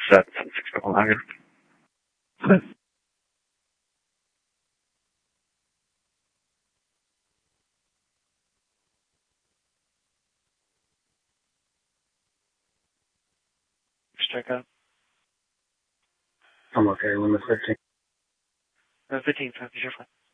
Zet 6 lager. Check out. I'm okay. Limit 15. 15, 5, you're fine.